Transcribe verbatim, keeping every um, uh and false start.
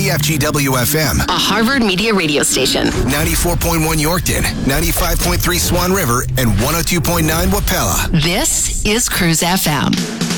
K F G W F M, a Harvard Media radio station. ninety-four point one Yorkton, ninety-five point three Swan River, and one oh two point nine Wapella. This is Cruise F M.